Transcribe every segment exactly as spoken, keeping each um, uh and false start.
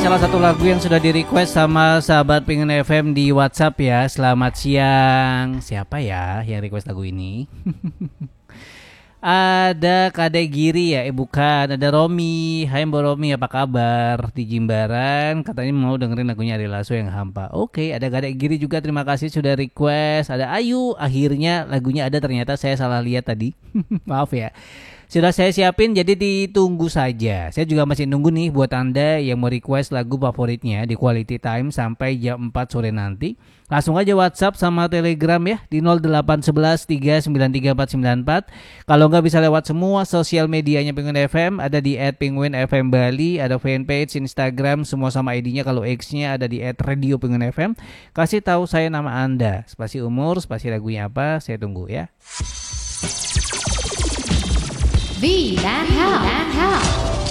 salah satu lagu yang sudah di request sama sahabat Pengen F M di WhatsApp ya. Selamat siang. Siapa ya yang request lagu ini? Ada Kadek Giri ya, eh bukan, ada Romi. Hai Mbak Romi, apa kabar? Di Jimbaran, katanya mau dengerin lagunya Ari Lasso yang hampa. Oke, ada Kadek Giri juga, terima kasih sudah request. Ada Ayu, akhirnya lagunya ada, ternyata saya salah lihat tadi. Maaf ya. Sudah saya siapin, jadi ditunggu saja. Saya juga masih nunggu nih buat Anda yang mau request lagu favoritnya di Quality Time sampai jam empat sore nanti. Langsung aja WhatsApp sama Telegram ya di nol delapan satu satu tiga sembilan tiga empat sembilan empat. Kalau nggak bisa lewat semua sosial medianya Penguin F M, ada di et penguin f m bali, ada fanpage Instagram semua sama I D-nya. Kalau X-nya ada di et radio penguin f m. Kasih tahu saya nama Anda, spasi umur, spasi lagunya apa, saya tunggu ya. V dan Hal dan Hal.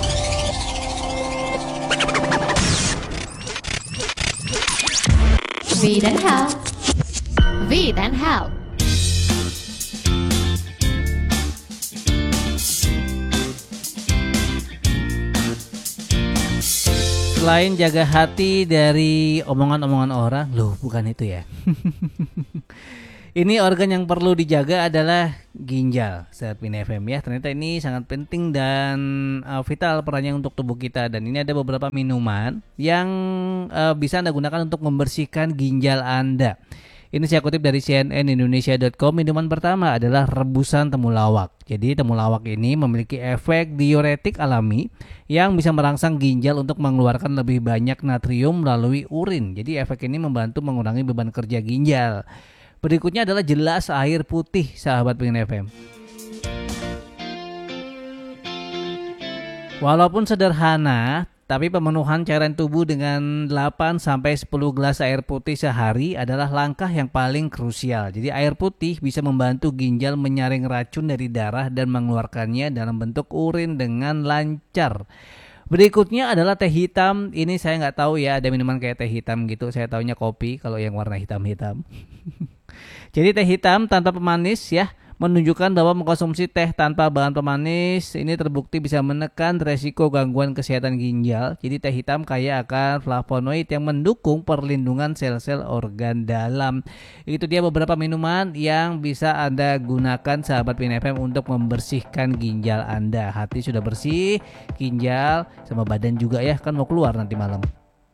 V dan Hal. V dan Hal. Selain jaga hati dari omongan-omongan orang, loh bukan itu ya. Ini organ yang perlu dijaga adalah ginjal, sahabat Pin F M ya. Ternyata ini sangat penting dan uh, vital perannya untuk tubuh kita. Dan ini ada beberapa minuman yang uh, bisa Anda gunakan untuk membersihkan ginjal Anda. Ini saya kutip dari c n n indonesia dot com. Minuman pertama adalah rebusan temulawak. Jadi temulawak ini memiliki efek diuretik alami yang bisa merangsang ginjal untuk mengeluarkan lebih banyak natrium melalui urin. Jadi efek ini membantu mengurangi beban kerja ginjal. Berikutnya adalah jelas air putih, sahabat Pengen F M. Walaupun sederhana, tapi pemenuhan cairan tubuh dengan delapan sampai sepuluh gelas air putih sehari adalah langkah yang paling krusial. Jadi air putih bisa membantu ginjal menyaring racun dari darah dan mengeluarkannya dalam bentuk urin dengan lancar. Berikutnya adalah teh hitam. Ini saya nggak tahu ya, ada minuman kayak teh hitam gitu. Saya taunya kopi kalau yang warna hitam-hitam. Jadi teh hitam tanpa pemanis ya, menunjukkan bahwa mengkonsumsi teh tanpa bahan pemanis ini terbukti bisa menekan resiko gangguan kesehatan ginjal. Jadi teh hitam kaya akan flavonoid yang mendukung perlindungan sel-sel organ dalam. Itu dia beberapa minuman yang bisa Anda gunakan sahabat Pin F M untuk membersihkan ginjal Anda. Hati sudah bersih, ginjal sama badan juga ya, kan mau keluar nanti malam.